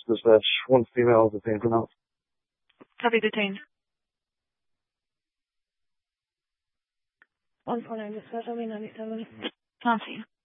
dispatch. One female is being pronounced. Copy, detained. 149 dispatch, I'll be 97. Fancy.